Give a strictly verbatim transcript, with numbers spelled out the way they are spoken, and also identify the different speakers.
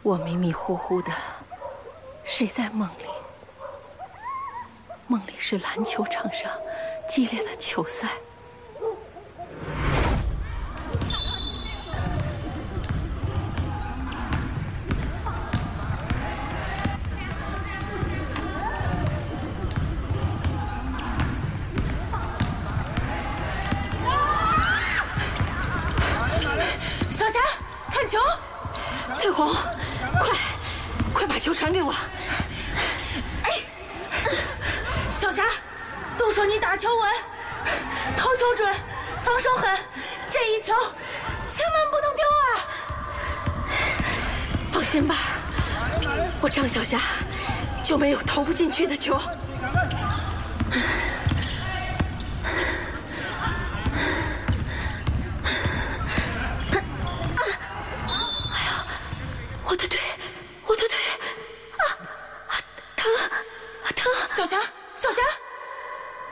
Speaker 1: 我迷迷糊糊的睡在梦里，梦里是篮球场上激烈的球赛。
Speaker 2: 小霞，看球！
Speaker 1: 翠红，快，快把球传给我！
Speaker 2: 哎，小霞，都说你打球稳，投球准，防守狠，这一球千万不能丢啊！
Speaker 1: 放心吧，我张小霞就没有投不进去的球。我的腿，我的腿，啊啊，疼，啊疼！
Speaker 2: 小霞，小霞。